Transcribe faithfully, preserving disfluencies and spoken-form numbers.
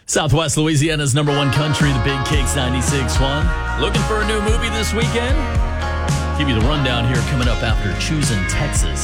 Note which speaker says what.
Speaker 1: Southwest Louisiana's number one country, the Big Cakes ninety-six point one. Looking for a new movie this weekend? Give you the rundown here coming up after Choosing Texas.